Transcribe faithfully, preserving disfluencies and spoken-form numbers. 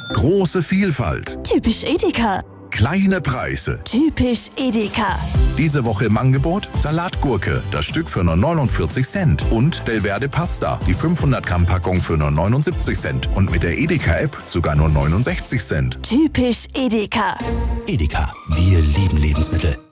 Große Vielfalt. Typisch Edeka. Kleine Preise. Typisch Edeka. Diese Woche im Angebot Salatgurke, das Stück für nur neunundvierzig Cent. Und Delverde Pasta, die fünfhundert Gramm Packung für nur neunundsiebzig Cent. Und mit der Edeka-App sogar nur neunundsechzig Cent. Typisch Edeka. Edeka, wir lieben Lebensmittel.